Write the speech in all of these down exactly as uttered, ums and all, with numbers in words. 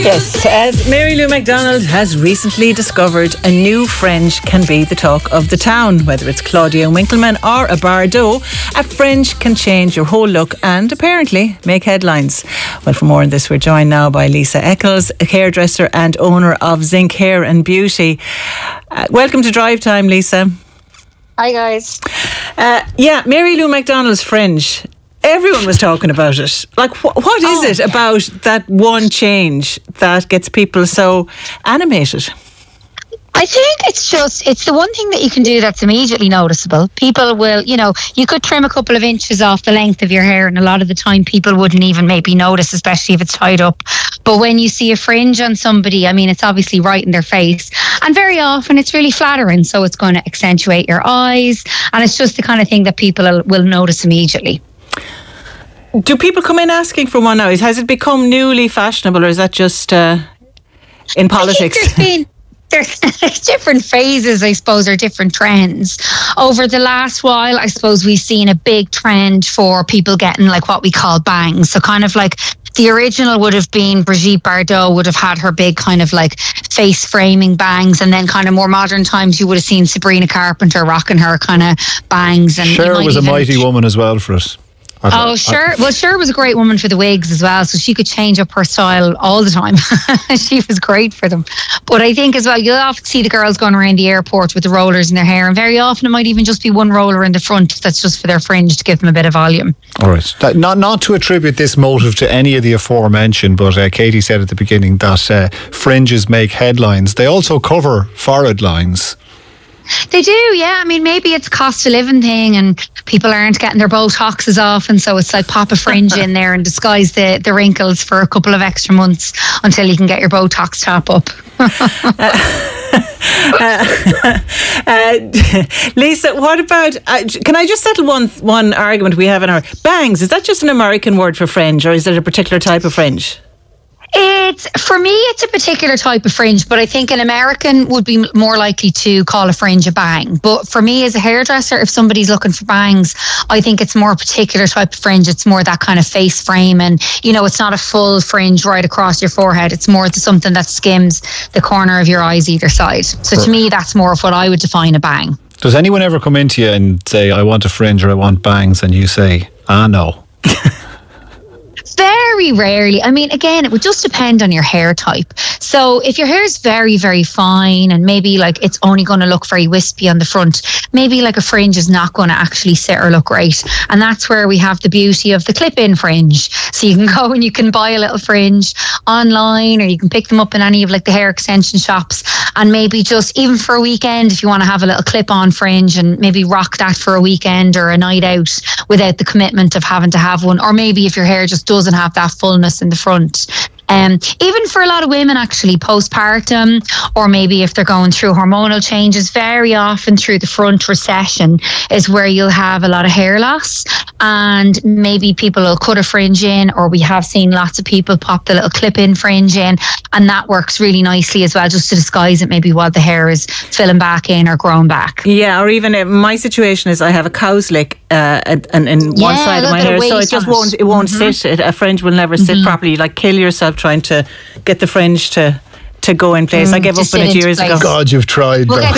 Yes, as Mary Lou McDonald has recently discovered, a new fringe can be the talk of the town. Whether it's Claudia Winkleman or a Bardot, a fringe can change your whole look and apparently make headlines. Well, for more on this, we're joined now by Lisa Eccles, a hairdresser and owner of Zinc Hair and Beauty. Uh, welcome to Drive Time, Lisa. Hi, guys. Uh, yeah, Mary Lou McDonald's fringe. Everyone was talking about it. Like, wh- what is oh, it yeah. about that one change that gets people so animated? I think it's just, it's the one thing that you can do that's immediately noticeable. People will, you know, you could trim a couple of inches off the length of your hair, and a lot of the time people wouldn't even maybe notice, especially if it's tied up. But when you see a fringe on somebody, I mean, it's obviously right in their face. And very often it's really flattering. So it's going to accentuate your eyes. And it's just the kind of thing that people will, will notice immediately. Do people come in asking for one now? Has it become newly fashionable, or is that just uh, in politics? I think there's been there's different phases, I suppose, or different trends. Over the last while, I suppose we've seen a big trend for people getting like what we call bangs. So kind of like the original would have been Brigitte Bardot would have had her big kind of like face framing bangs, and then kind of more modern times you would have seen Sabrina Carpenter rocking her kind of bangs. And Cher was a mighty woman as well for us. Oh, Cher. Well, Cher was a great woman for the wigs as well, so she could change up her style all the time. She was great for them. But I think as well, you'll often see the girls going around the airport with the rollers in their hair, and very often it might even just be one roller in the front that's just for their fringe to give them a bit of volume. All right. That, not not to attribute this motive to any of the aforementioned, but uh, Katie said at the beginning that uh, fringes make headlines. They also cover forehead lines. They do, yeah. I mean, maybe it's a cost of living thing and people aren't getting their Botoxes off, and so it's like pop a fringe in there and disguise the, the wrinkles for a couple of extra months until you can get your Botox top up. uh, uh, Lisa, what about, uh, can I just settle one one argument we have in our bangs? Is that just an American word for fringe, or is it a particular type of fringe? It's, for me, it's a particular type of fringe, but I think an American would be more likely to call a fringe a bang. But for me as a hairdresser, if somebody's looking for bangs, I think it's more a particular type of fringe. It's more that kind of face frame, and, you know, it's not a full fringe right across your forehead. It's more something that skims the corner of your eyes either side. So to me, that's more of what I would define a bang. Does anyone ever come into you and say, I want a fringe or I want bangs, and you say, ah, no? Very rarely. I mean, again, it would just depend on your hair type. So if your hair is very, very fine and maybe like it's only going to look very wispy on the front, maybe like a fringe is not going to actually sit or look great. And that's where we have the beauty of the clip-in fringe. So you can go and you can buy a little fringe online, or you can pick them up in any of like the hair extension shops, and maybe just even for a weekend, if you want to have a little clip-on fringe and maybe rock that for a weekend or a night out without the commitment of having to have one. Or maybe if your hair just doesn't have that fullness in the front. Um, even for a lot of women actually postpartum, or maybe if they're going through hormonal changes, very often through the front recession is where you'll have a lot of hair loss, and maybe people will cut a fringe in, or we have seen lots of people pop the little clip-in fringe in, and that works really nicely as well, just to disguise it maybe while the hair is filling back in or growing back. Yeah, or even uh, my situation is I have a cow's lick uh, and, and in yeah, one side of my hair, so it just won't it won't mm-hmm. sit. It, a fringe will never sit mm-hmm. properly. Like, kill yourself trying to get the fringe to to go in place. Mm, I gave up on it years place. ago. God, you've tried we'll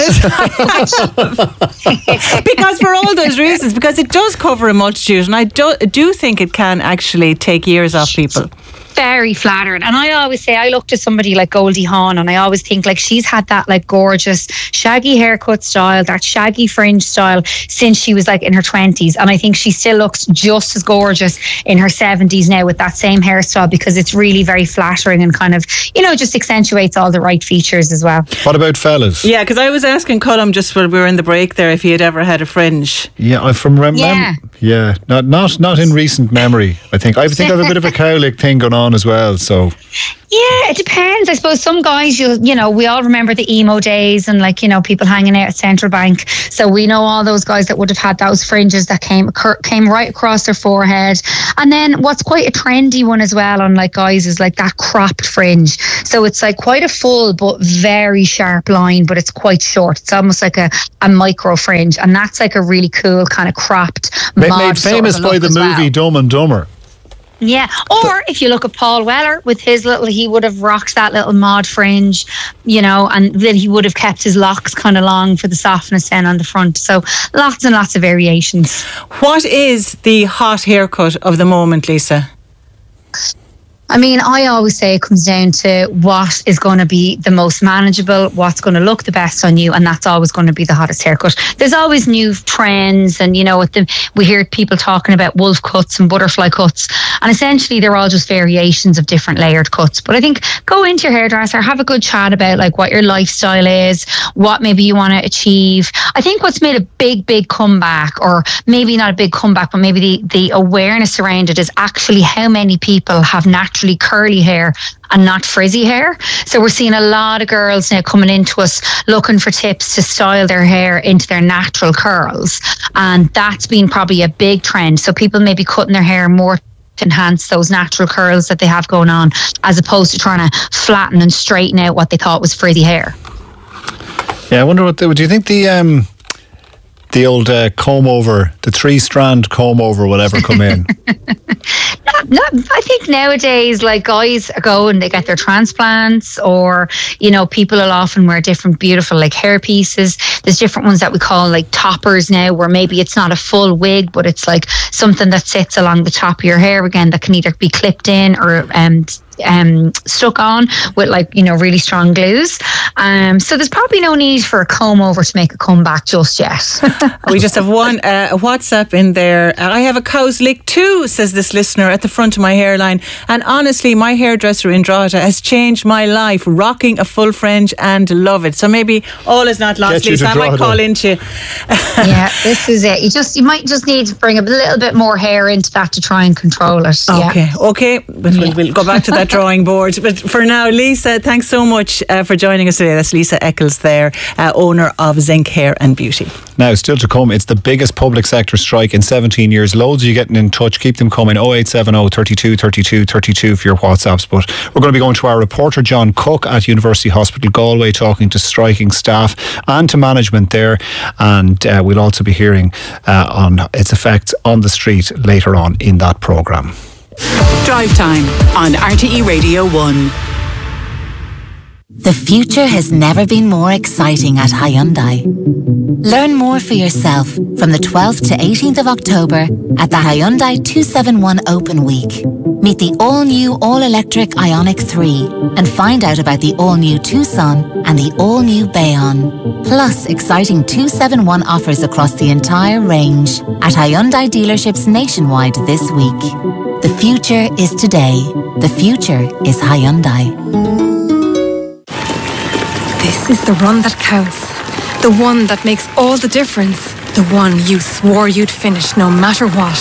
that. Because for all those reasons, because it does cover a multitude, and I do, do think it can actually take years off people. Very flattering. And I always say, I look to somebody like Goldie Hawn, and I always think like she's had that like gorgeous shaggy haircut style, that shaggy fringe style since she was like in her twenties. And I think she still looks just as gorgeous in her seventies now with that same hairstyle, because it's really very flattering and kind of, you know, just accentuates all the right features as well. What about fellas? Yeah, because I was asking Colm just when we were in the break there if he had ever had a fringe. Yeah, I from rem- yeah, mem- yeah, not not not in recent memory. I think I think I have a bit of a cowlick thing going on as well. So yeah, it depends. I suppose some guys, you you know, we all remember the emo days and like, you know, people hanging out at Central Bank. So we know all those guys that would have had those fringes that came came right across their forehead. And then what's quite a trendy one as well on like guys is like that cropped fringe. So it's like quite a full but very sharp line, but it's quite short. It's almost like a, a micro fringe, and that's like a really cool kind of cropped made, mod made famous sort of by the movie well. Dumb and Dumber. Yeah, or if you look at Paul Weller with his little, he would have rocked that little mod fringe, you know, and then he would have kept his locks kind of long for the softness then on the front. So lots and lots of variations. What is the hot haircut of the moment, Lisa? I mean, I always say it comes down to what is going to be the most manageable, what's going to look the best on you, and that's always going to be the hottest haircut. There's always new trends, and you know, with the, we hear people talking about wolf cuts and butterfly cuts, and essentially they're all just variations of different layered cuts. But I think go into your hairdresser, have a good chat about like what your lifestyle is, what maybe you want to achieve. I think what's made a big, big comeback, or maybe not a big comeback, but maybe the, the awareness around it is actually how many people have natural curly hair and not frizzy hair. So we're seeing a lot of girls now coming into us looking for tips to style their hair into their natural curls, and that's been probably a big trend. So people may be cutting their hair more to enhance those natural curls that they have going on, as opposed to trying to flatten and straighten out what they thought was frizzy hair. Yeah, I wonder what the, do you think the um the old uh, comb over, the three strand comb over will ever come in? Not, not, I think nowadays, like, guys go and they get their transplants, or, you know, people will often wear different beautiful like hair pieces. There's different ones that we call like toppers now, where maybe it's not a full wig, but it's like something that sits along the top of your hair again, that can either be clipped in or um um stuck on with, like, you know, really strong glues. Um so there's probably no need for a comb over to make a comeback just yet. We just have one uh, WhatsApp in there. I have a cow's lick too, says this listener, at the front of my hairline, and honestly my hairdresser in Drogheda has changed my life, rocking a full fringe and love it. So maybe all is not lost, Lisa. I might call into you. Yeah, this is it. You just you might just need to bring a little bit more hair into that to try and control it. Okay, yeah. okay, but we'll, we'll go back to that drawing board. But for now, Lisa, thanks so much uh, for joining us today. That's Lisa Eccles there, uh, owner of Zinc Hair and Beauty. Now, still to come, it's the biggest public sector strike in seventeen years. Loads of you getting in touch. Keep them coming. oh eight seven oh, thirty-two, thirty-two, thirty-two for your WhatsApps. But we're going to be going to our reporter John Cook at University Hospital Galway, talking to striking staff and to management there. And uh, we'll also be hearing uh, on its effects on the street later on in that programme. Drive Time on R T E Radio one. The future has never been more exciting at Hyundai. Learn more for yourself from the twelfth to eighteenth of October at the Hyundai two seventy-one Open Week. Meet the all-new all-electric Ioniq three and find out about the all-new Tucson and the all-new Bayon. Plus exciting two seventy-one offers across the entire range at Hyundai dealerships nationwide this week. The future is today. The future is Hyundai. This is the run that counts. The one that makes all the difference. The one you swore you'd finish no matter what.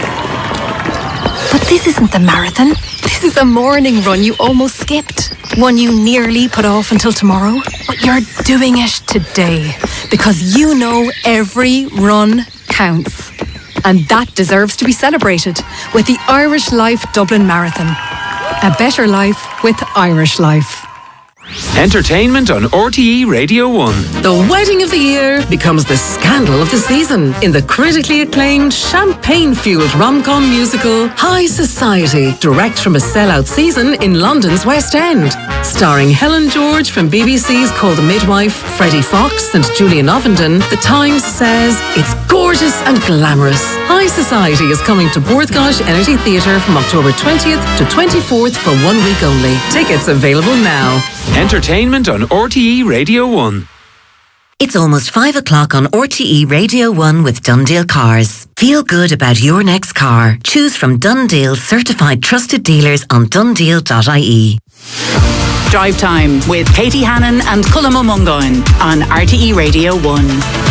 But this isn't the marathon. This is a morning run you almost skipped. One you nearly put off until tomorrow. But you're doing it today. Because you know every run counts. And that deserves to be celebrated with the Irish Life Dublin Marathon. A better life with Irish Life. Entertainment on R T E Radio one. The wedding of the year becomes the scandal of the season in the critically acclaimed, champagne-fueled rom-com musical High Society, direct from a sellout season in London's West End. Starring Helen George from B B C's Call the Midwife, Freddie Fox and Julian Ovenden, The Times says it's gorgeous and glamorous. High Society is coming to Borthgosh Energy Theatre from October twentieth to twenty-fourth for one week only. Tickets available now. Entertainment on R T E Radio one. It's almost five o'clock on R T E Radio one with Dundeel Cars. Feel good about your next car. Choose from Dundeel's certified trusted dealers on dundeel dot I E. Drive Time with Katie Hannon and Cullum O'Mungoin on R T E Radio one.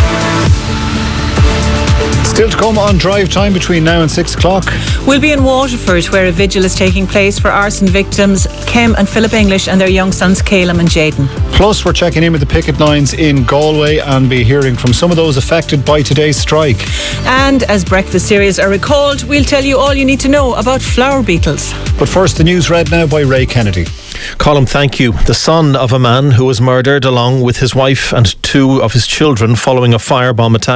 Still to come on Drive Time between now and six o'clock. We'll be in Waterford, where a vigil is taking place for arson victims Kim and Philip English and their young sons Calum and Jaden. Plus, we're checking in with the picket lines in Galway and be hearing from some of those affected by today's strike. And as breakfast cereals are recalled, we'll tell you all you need to know about flower beetles. But first, the news read now by Ray Kennedy. Colm, thank you. The son of a man who was murdered along with his wife and two of his children following a firebomb attack